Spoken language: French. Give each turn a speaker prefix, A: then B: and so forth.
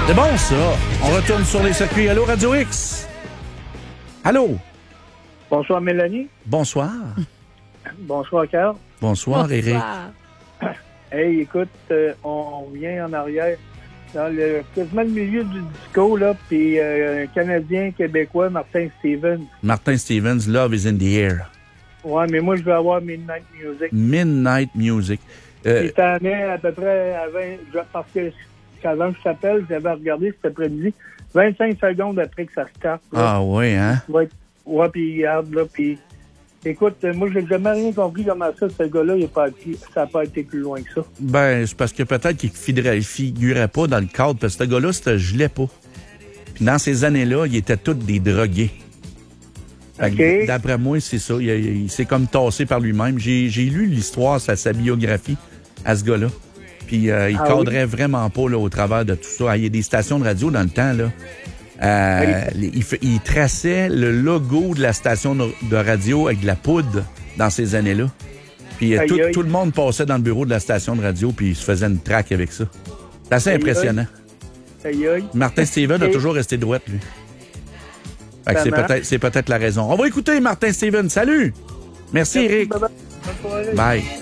A: C'est bon, ça. On retourne sur les circuits. Allô, Radio X? Allô?
B: Bonsoir, Mélanie.
A: Bonsoir.
B: Bonsoir, Carl.
A: Bonsoir, Éric.
B: Hey, écoute, on vient en arrière dans quasiment le milieu du disco, là, puis un Canadien québécois, Martin Stevens.
A: Martin Stevens, Love is in the air.
B: Ouais, mais moi, je veux avoir Midnight Music.
A: Midnight Music.
B: Il t'en est à peu près à 20... Parce que avant que je t'appelle, j'avais regardé cet après-midi, 25 secondes après que ça starte.
A: Ah oui, hein?
B: Ouais, puis regarde, là, puis... Écoute, moi, j'ai jamais rien compris comment ça, ce gars-là, ça n'a pas été plus loin que ça.
A: Ben, c'est parce que peut-être qu'il figurait pas dans le cadre, parce que ce gars-là, c'était gelait pas. Puis dans ces années-là, ils étaient tous des drogués.
B: Okay.
A: D'après moi, c'est ça. Il s'est comme tassé par lui-même. J'ai lu l'histoire, sa biographie à ce gars-là. Puis il cadrait vraiment pas là, au travers de tout ça. Il y a des stations de radio dans le temps, là. Il traçait le logo de la station de radio avec de la poudre dans ces années-là. Puis tout le monde passait dans le bureau de la station de radio puis il se faisait une traque avec ça. C'est assez impressionnant. Martin Stevens a toujours resté droit, lui. Fait que c'est peut-être la raison. On va écouter Martin Stevens. Salut! Merci, Éric. Bye.